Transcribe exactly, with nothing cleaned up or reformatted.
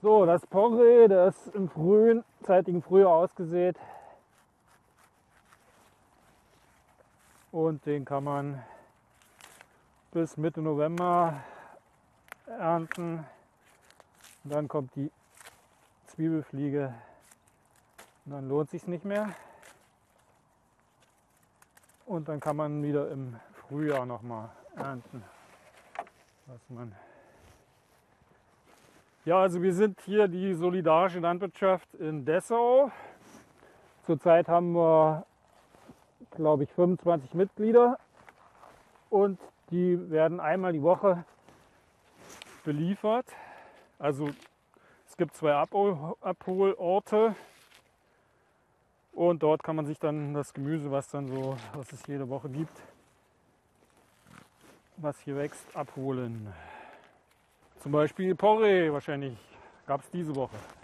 So, das Porree, das ist im frühen, zeitigen Frühjahr ausgesät. Und den kann man bis Mitte November ernten. Und dann kommt die Zwiebelfliege und dann lohnt sich nicht mehr. Und dann kann man wieder im Frühjahr noch mal ernten. Was man ja, also wir sind hier die Solidarische Landwirtschaft in Dessau. Zurzeit haben wir, glaube ich, fünfundzwanzig Mitglieder und die werden einmal die Woche beliefert. Also es gibt zwei Abhol- Abholorte und dort kann man sich dann das Gemüse, was dann so, was es jede Woche gibt, was hier wächst, abholen. Zum Beispiel Porree wahrscheinlich gab es diese Woche.